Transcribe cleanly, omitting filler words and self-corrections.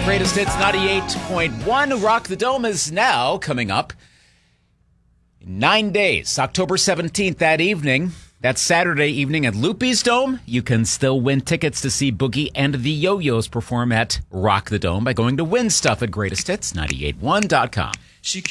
Greatest Hits 98.1. Rock the Dome is now coming up in 9 days. October 17th that evening. That's Saturday evening at Loopy's Dome. You can still win tickets to see Boogie and the Yo-Yos perform at Rock the Dome by going to win stuff at greatesthits981.com.